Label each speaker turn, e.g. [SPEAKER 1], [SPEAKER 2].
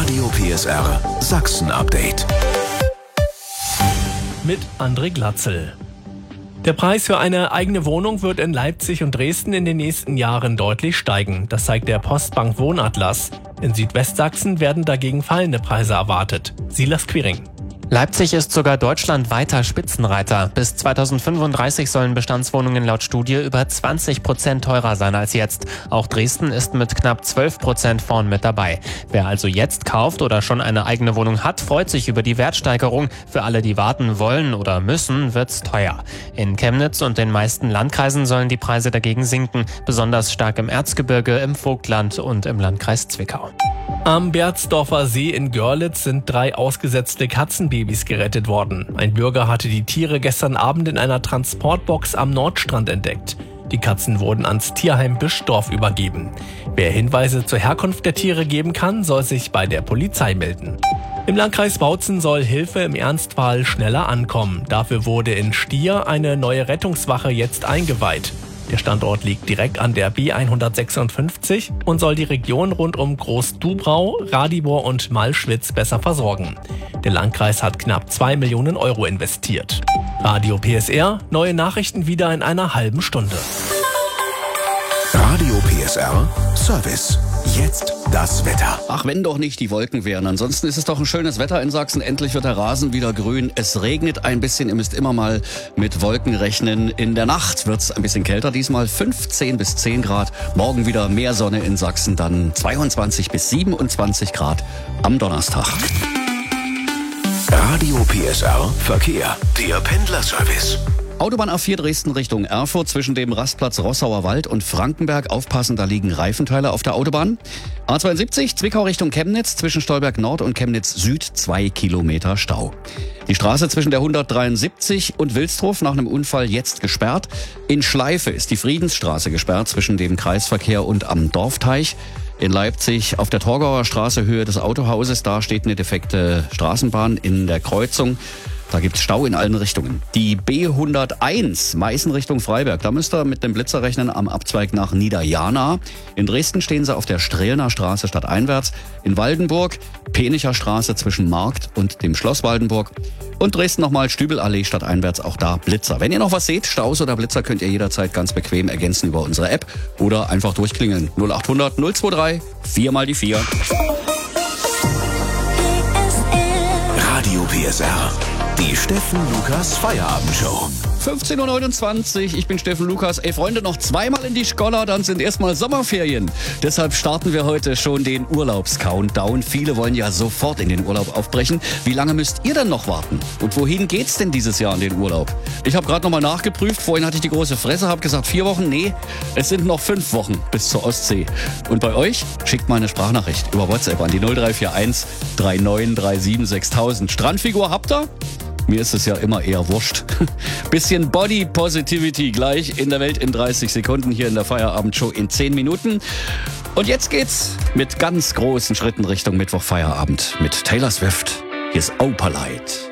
[SPEAKER 1] Radio PSR Sachsen-Update.
[SPEAKER 2] Mit André Glatzel. Der Preis für eine eigene Wohnung wird in Leipzig und Dresden in den nächsten Jahren deutlich steigen. Das zeigt der Postbank Wohnatlas. In Südwestsachsen werden dagegen fallende Preise erwartet. Silas Quiring.
[SPEAKER 3] Leipzig ist sogar deutschlandweiter Spitzenreiter. Bis 2035 sollen Bestandswohnungen laut Studie über 20% teurer sein als jetzt. Auch Dresden ist mit knapp 12% vorn mit dabei. Wer also jetzt kauft oder schon eine eigene Wohnung hat, freut sich über die Wertsteigerung. Für alle, die warten wollen oder müssen, wird's teuer. In Chemnitz und den meisten Landkreisen sollen die Preise dagegen sinken. Besonders stark im Erzgebirge, im Vogtland und im Landkreis Zwickau.
[SPEAKER 2] Am Berzdorfer See in Görlitz sind 3 ausgesetzte Katzenbabys gerettet worden. Ein Bürger hatte die Tiere gestern Abend in einer Transportbox am Nordstrand entdeckt. Die Katzen wurden ans Tierheim Bischdorf übergeben. Wer Hinweise zur Herkunft der Tiere geben kann, soll sich bei der Polizei melden. Im Landkreis Bautzen soll Hilfe im Ernstfall schneller ankommen. Dafür wurde in Stier eine neue Rettungswache jetzt eingeweiht. Der Standort liegt direkt an der B156 und soll die Region rund um Groß-Dubrau, Radibor und Malschwitz besser versorgen. Der Landkreis hat knapp 2 Millionen Euro investiert. Radio PSR, neue Nachrichten wieder in einer halben Stunde.
[SPEAKER 1] Radio PSR Service. Jetzt das Wetter.
[SPEAKER 4] Ach, wenn doch nicht die Wolken wären. Ansonsten ist es doch ein schönes Wetter in Sachsen. Endlich wird der Rasen wieder grün. Es regnet ein bisschen. Ihr müsst immer mal mit Wolken rechnen. In der Nacht wird es ein bisschen kälter. Diesmal 15 bis 10 Grad. Morgen wieder mehr Sonne in Sachsen. Dann 22 bis 27 Grad am Donnerstag.
[SPEAKER 1] Radio PSR Verkehr. Der Pendlerservice.
[SPEAKER 4] Autobahn A4 Dresden Richtung Erfurt zwischen dem Rastplatz Rossauer Wald und Frankenberg. Aufpassen, da liegen Reifenteile auf der Autobahn. A72 Zwickau Richtung Chemnitz zwischen Stolberg Nord und Chemnitz Süd 2 Kilometer Stau. Die Straße zwischen der 173 und Wilsdruf nach einem Unfall jetzt gesperrt. In Schleife ist die Friedensstraße gesperrt zwischen dem Kreisverkehr und am Dorfteich. In Leipzig auf der Torgauer Straße Höhe des Autohauses, da steht eine defekte Straßenbahn in der Kreuzung. Da gibt's Stau in allen Richtungen. Die B101 Meißen Richtung Freiberg, da müsst ihr mit dem Blitzer rechnen am Abzweig nach Niederjana. In Dresden stehen sie auf der Strehlner Straße stadteinwärts. In Waldenburg Penicher Straße zwischen Markt und dem Schloss Waldenburg. Und Dresden nochmal Stübelallee stadteinwärts, auch da Blitzer. Wenn ihr noch was seht, Staus oder Blitzer, könnt ihr jederzeit ganz bequem ergänzen über unsere App oder einfach durchklingeln. 0800 023 4 mal die 4.
[SPEAKER 1] Radio PSR. Die Steffen Lukas Feierabendshow.
[SPEAKER 4] 15.29 Uhr, ich bin Steffen Lukas. Ey Freunde, noch zweimal in die Scholler, dann sind erstmal Sommerferien. Deshalb starten wir heute schon den Urlaubs-Countdown. Viele wollen ja sofort in den Urlaub aufbrechen. Wie lange müsst ihr denn noch warten? Und wohin geht's denn dieses Jahr in den Urlaub? Ich habe gerade nochmal nachgeprüft. Vorhin hatte ich die große Fresse, habe gesagt 4 Wochen. Nee, es sind noch 5 Wochen bis zur Ostsee. Und bei euch? Schickt mal eine Sprachnachricht über WhatsApp an die 0341 3937 6000. Strandfigur habt ihr? Mir ist es ja immer eher wurscht. Bisschen Body Positivity gleich in der Welt in 30 Sekunden hier in der Feierabendshow in 10 Minuten. Und jetzt geht's mit ganz großen Schritten Richtung Mittwoch Feierabend mit Taylor Swift. Hier ist Opalite.